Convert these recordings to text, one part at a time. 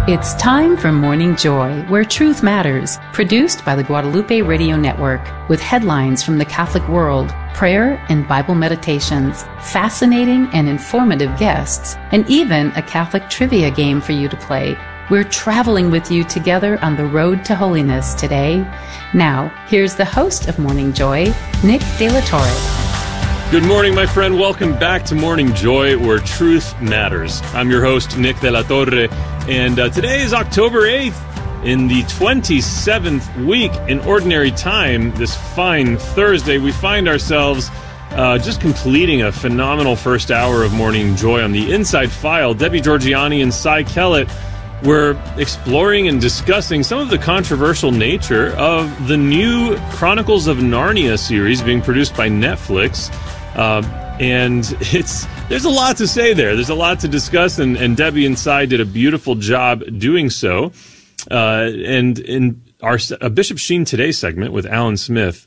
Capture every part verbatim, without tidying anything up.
It's time for Morning Joy, where truth matters, produced by the Guadalupe Radio Network, with headlines from the Catholic world, prayer and Bible meditations, fascinating and informative guests, and even a Catholic trivia game for you to play. We're traveling with you together on the road to holiness today. Now, here's the host of Morning Joy, Nick De La Torre. Good morning, my friend. Welcome back to Morning Joy, where truth matters. I'm your host, Nick De La Torre, and uh, today is October eighth, in the twenty-seventh week in Ordinary Time. This fine Thursday, we find ourselves uh, just completing a phenomenal first hour of Morning Joy on the Inside File. Debbie Georgiani and Cy Kellett were exploring and discussing some of the controversial nature of the new Chronicles of Narnia series being produced by Netflix. Uh, and it's there's a lot to say there. There's a lot to discuss, and, and Debbie and Cy did a beautiful job doing so. Uh, and in our uh, Bishop Sheen Today segment with Alan Smith,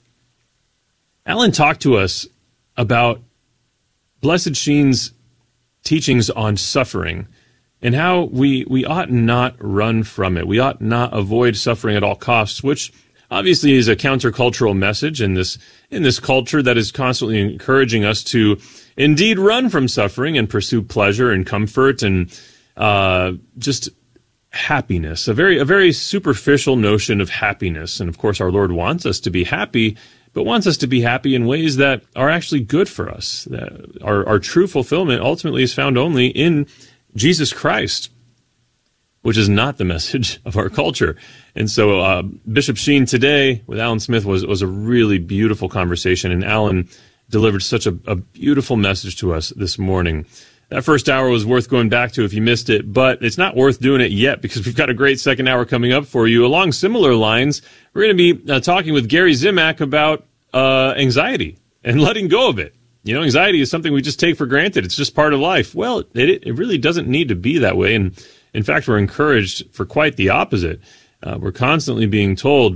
Alan talked to us about Blessed Sheen's teachings on suffering and how we, we ought not run from it. We ought not avoid suffering at all costs, which obviously is a countercultural message in this in this culture that is constantly encouraging us to indeed run from suffering and pursue pleasure and comfort and uh, just happiness. A very a very superficial notion of happiness. And of course, our Lord wants us to be happy, but wants us to be happy in ways that are actually good for us. That our, our true fulfillment ultimately is found only in Jesus Christ, which is not the message of our culture. And so uh, Bishop Sheen Today with Alan Smith was, was a really beautiful conversation, and Alan delivered such a, a beautiful message to us this morning. That first hour was worth going back to if you missed it, but it's not worth doing it yet because we've got a great second hour coming up for you. Along similar lines, we're going to be uh, talking with Gary Zimak about uh, anxiety and letting go of it. You know, anxiety is something we just take for granted. It's just part of life. Well, it, it really doesn't need to be that way. And in fact, we're encouraged for quite the opposite. Uh, we're constantly being told